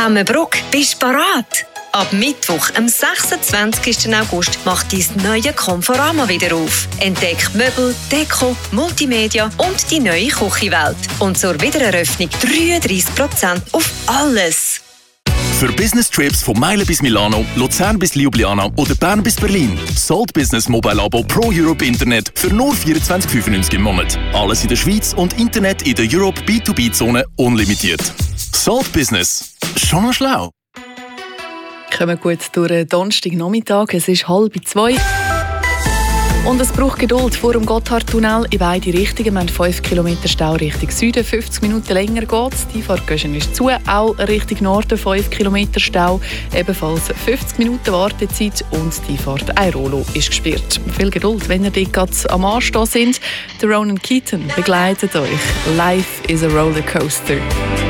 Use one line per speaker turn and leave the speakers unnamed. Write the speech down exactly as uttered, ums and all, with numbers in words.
Emmenbruck, bist du bereit? Ab Mittwoch, am sechsundzwanzigsten August, macht dein neue Conforama wieder auf. Entdeck Möbel, Deko, Multimedia und die neue Küchenwelt. Und zur Wiedereröffnung dreiunddreissig Prozent auf alles.
Für Business-Trips von Meilen bis Milano, Luzern bis Ljubljana oder Bern bis Berlin. Salt Business Mobile Abo Pro Europe Internet für nur vierundzwanzig fünfundneunzig im Monat. Alles in der Schweiz und Internet in der Europe B zwei B-Zone unlimitiert. Salt Business. Schon noch schlau.
Kommen gut durch den Donnerstagnachmittag. Es ist halb zwei. Und es braucht Geduld vor dem Gotthardtunnel in beide Richtungen. Wir haben fünf Kilometer Stau Richtung Süden, fünfzig Minuten länger geht es. Die Fahrt ist zu, auch Richtung Norden fünf Kilometer Stau, ebenfalls fünfzig Minuten Wartezeit und die Fahrt Airolo ist gesperrt. Viel Geduld, wenn ihr dort gerade am Anstehen sind. Der Ronan Keaton begleitet euch. Life is a Rollercoaster.